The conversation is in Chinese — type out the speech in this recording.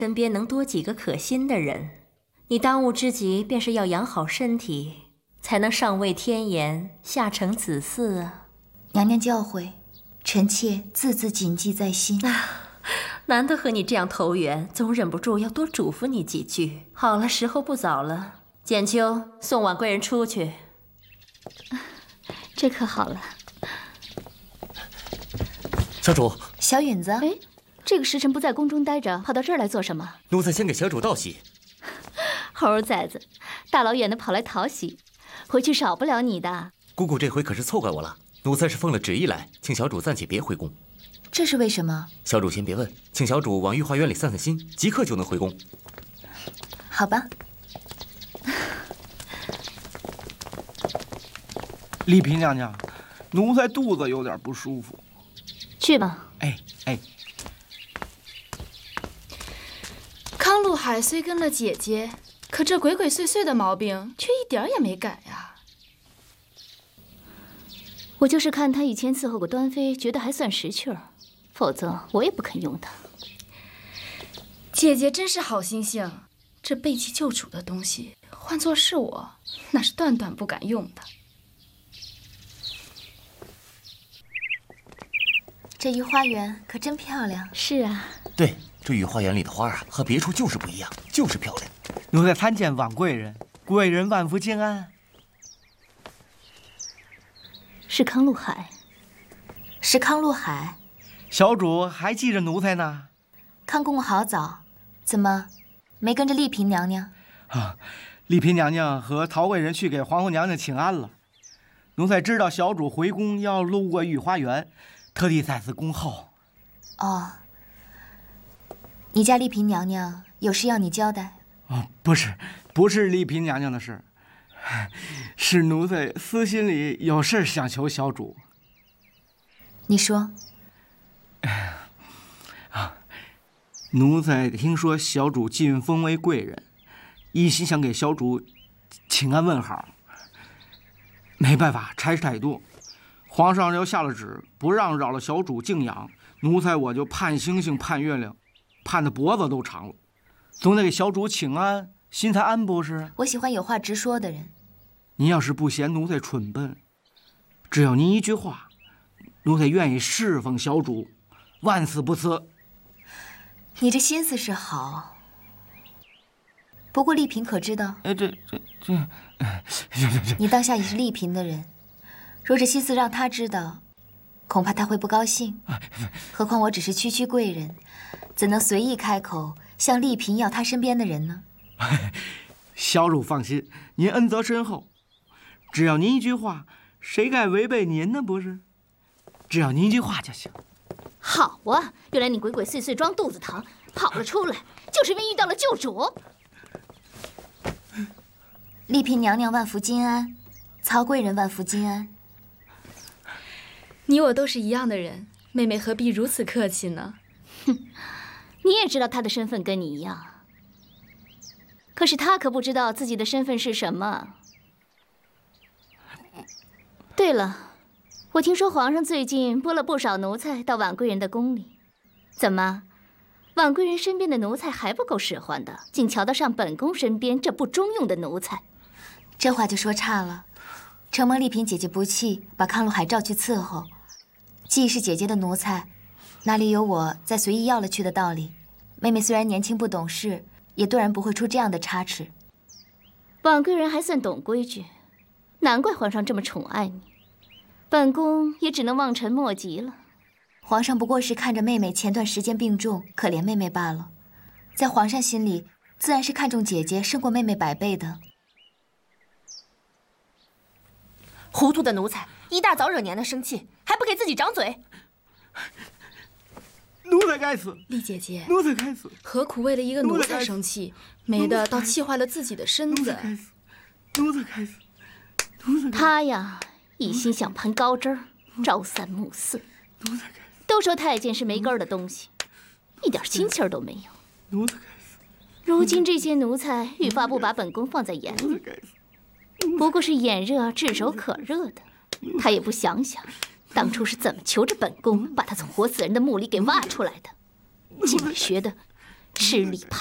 身边能多几个可心的人。你当务之急便是要养好身体，才能上位天颜，下承子嗣啊。 娘娘教诲，臣妾字字谨记在心。 难得和你这样投缘，总忍不住要多嘱咐你几句。好了，时候不早了，简秋送婉贵人出去。 这可好了。 小主， 小允子， 哎，这个时辰不在宫中待着，跑到这儿来做什么？ 奴才先给小主道喜。 猴崽子，大老远的跑来讨喜，回去少不了你的。 姑姑这回可是错怪我了，奴才是奉了旨意来，请小主暂且别回宫。 这是为什么？ 小主先别问，请小主往御花园里散散心，即刻就能回宫。 好吧。 丽嫔娘娘，奴才肚子有点不舒服。 去吧。 哎。 康禄海虽跟了姐姐，可这鬼鬼祟祟的毛病却一点也没改呀。 我就是看他以前伺候过端妃，觉得还算识趣儿，否则我也不肯用他。 姐姐真是好心性，这背弃旧主的东西，换作是我，那是断断不敢用的。 这御花园可真漂亮。 是啊。 对，这御花园里的花啊，和别处就是不一样，就是漂亮。 奴才参见婉贵人，贵人万福金安。 是康禄海。 是康禄海。 小主还记着奴才呢。 康公公好早，怎么没跟着丽嫔娘娘？ 啊，丽嫔娘娘和陶贵人去给皇后娘娘请安了。奴才知道小主回宫要路过御花园，特地在此恭候。 哦，你家丽嫔娘娘有事要你交代？ 哦，不是丽嫔娘娘的事，是奴才私心里有事想求小主。 你说。 奴才听说小主晋封为贵人，一心想给小主请安问好。没办法，差事太多，皇上又下了旨，不让扰了小主静养。奴才我就盼星星盼月亮，盼得脖子都长了，总得给小主请安，心才安不是？ 我喜欢有话直说的人。 您要是不嫌奴才蠢笨，只要您一句话，奴才愿意侍奉小主，万死不辞。 你这心思是好，不过丽嫔可知道？你当下也是丽嫔的人，若这心思让她知道，恐怕她会不高兴。何况我只是区贵人，怎能随意开口向丽嫔要她身边的人呢？ 小主放心，您恩泽深厚，只要您一句话，谁敢违背您呢？不是，只要您一句话就行。 好啊，原来你鬼鬼祟祟装肚子疼，跑了出来，就是因为遇到了旧主。 丽嫔娘娘万福金安，曹贵人万福金安。 你我都是一样的人，妹妹何必如此客气呢？ 哼，你也知道她的身份跟你一样，可是她可不知道自己的身份是什么。对了。我听说皇上最近拨了不少奴才到婉贵人的宫里，怎么，婉贵人身边的奴才还不够使唤的，竟瞧得上本宫身边这不中用的奴才？ 这话就说差了。承蒙丽嫔姐姐不弃，把康禄海召去伺候，既是姐姐的奴才，哪里有我再随意要了去的道理？妹妹虽然年轻不懂事，也断然不会出这样的差池。 婉贵人还算懂规矩，难怪皇上这么宠爱你。本宫也只能望尘莫及了。 皇上不过是看着妹妹前段时间病重，可怜妹妹罢了，在皇上心里，自然是看重姐姐胜过妹妹100倍的。 糊涂的奴才，一大早惹娘娘生气，还不给自己长嘴。 奴才该死！ 丽姐姐， 奴才该死！ 何苦为了一个奴才生气，没的倒气坏了自己的身子。 奴才该死！ 他呀，一心想攀高枝儿，朝三暮四。都说太监是没根儿的东西，一点心气儿都没有。如今这些奴才愈发不把本宫放在眼里，不过是眼热炙手可热的。他也不想想，当初是怎么求着本宫把他从活死人的墓里给挖出来的。竟然学的吃里扒